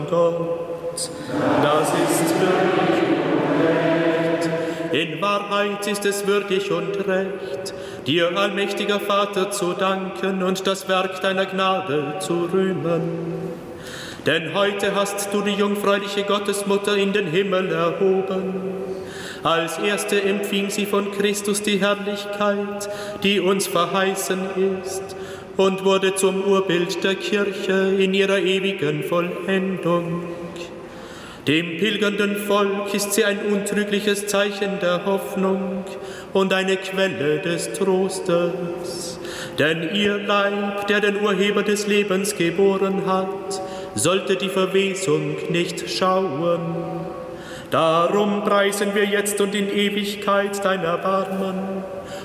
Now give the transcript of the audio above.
Gott, das ist würdig und recht. In Wahrheit ist es würdig und recht, dir, allmächtiger Vater, zu danken und das Werk deiner Gnade zu rühmen. Denn heute hast du die jungfräuliche Gottesmutter in den Himmel erhoben. Als erste empfing sie von Christus die Herrlichkeit, die uns verheißen ist, und wurde zum Urbild der Kirche in ihrer ewigen Vollendung. Dem pilgernden Volk ist sie ein untrügliches Zeichen der Hoffnung und eine Quelle des Trostes. Denn ihr Leib, der den Urheber des Lebens geboren hat, sollte die Verwesung nicht schauen. Darum preisen wir jetzt und in Ewigkeit dein Erbarmen